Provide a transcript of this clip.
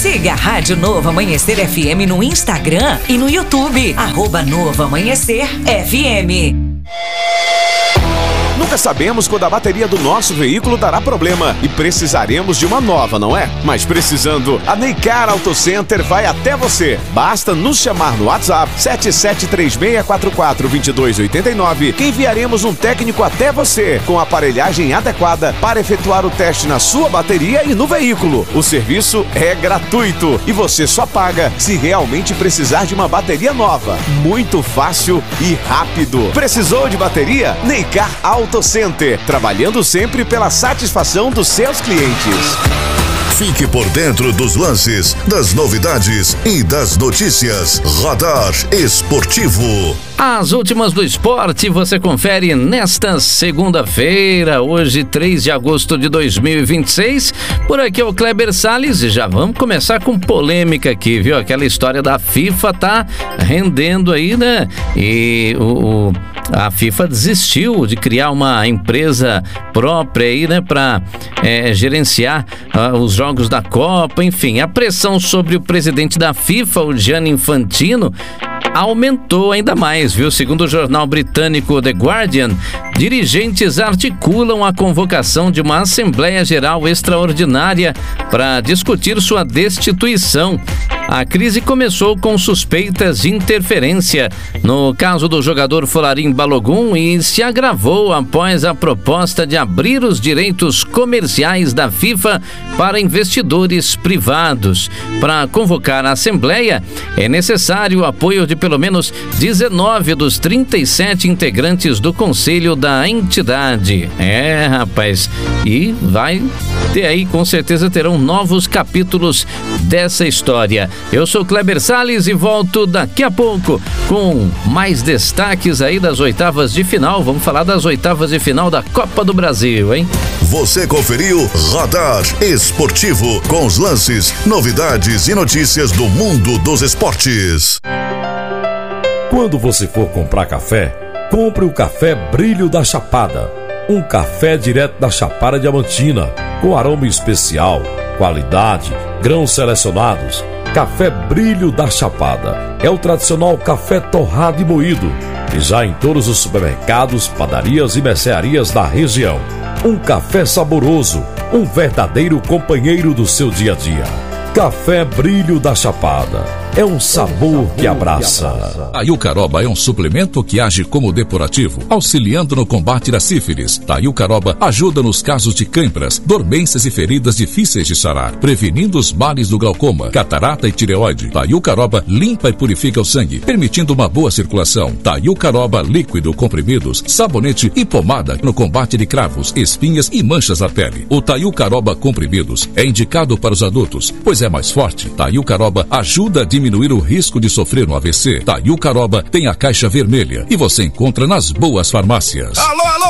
Siga a Rádio Novo Amanhecer FM no Instagram e no YouTube, @Novo Amanhecer FM. Nunca sabemos quando a bateria do nosso veículo dará problema e precisaremos de uma nova, não é? Mas precisando, a Neycar Auto Center vai até você. Basta nos chamar no WhatsApp 7736442289 que enviaremos um técnico até você com a aparelhagem adequada para efetuar o teste na sua bateria e no veículo. O serviço é gratuito e você só paga se realmente precisar de uma bateria nova. Muito fácil e rápido. Precisou de bateria? Neycar Auto Center, trabalhando sempre pela satisfação dos seus clientes. Fique por dentro dos lances, das novidades e das notícias. Radar Esportivo. As últimas do esporte você confere nesta segunda-feira, hoje 3 de agosto de 2026. Por aqui é o Kleber Salles e já vamos começar com polêmica aqui, viu? Aquela história da FIFA tá rendendo aí, né? E a FIFA desistiu de criar uma empresa própria aí, né? Para gerenciar os jogos da Copa, enfim. A pressão sobre o presidente da FIFA, o Gianni Infantino, aumentou ainda mais, viu? Segundo o jornal britânico The Guardian, dirigentes articulam a convocação de uma Assembleia Geral Extraordinária para discutir sua destituição. A crise começou com suspeitas de interferência no caso do jogador Folarin Balogun e se agravou após a proposta de abrir os direitos comerciais da FIFA para investidores privados. Para convocar a Assembleia, é necessário o apoio de pelo menos 19 dos 37 integrantes do Conselho da entidade. Rapaz, e vai ter aí, com certeza terão novos capítulos dessa história. Eu sou Kleber Salles e volto daqui a pouco com mais destaques aí das oitavas de final. Vamos falar das oitavas de final da Copa do Brasil, hein? Você conferiu Radar Esportivo com os lances, novidades e notícias do mundo dos esportes. Quando você for comprar café, compre o Café Brilho da Chapada. Um café direto da Chapada Diamantina, com aroma especial, qualidade, grãos selecionados. Café Brilho da Chapada é o tradicional café torrado e moído, e já em todos os supermercados, padarias e mercearias da região. Um café saboroso, um verdadeiro companheiro do seu dia a dia. Café Brilho da Chapada é um sabor que abraça. Taiucaroba é um suplemento que age como depurativo, auxiliando no combate da sífilis. Taiucaroba ajuda nos casos de cãibras, dormências e feridas difíceis de sarar, prevenindo os males do glaucoma, catarata e tireoide. Taiucaroba limpa e purifica o sangue, permitindo uma boa circulação. Taiucaroba líquido, comprimidos, sabonete e pomada no combate de cravos, espinhas e manchas na pele. O Taiucaroba comprimidos é indicado para os adultos, pois é mais forte. Taiucaroba ajuda a diminuir o risco de sofrer um AVC. Taiucaroba tem a caixa vermelha e você encontra nas boas farmácias. Alô, alô!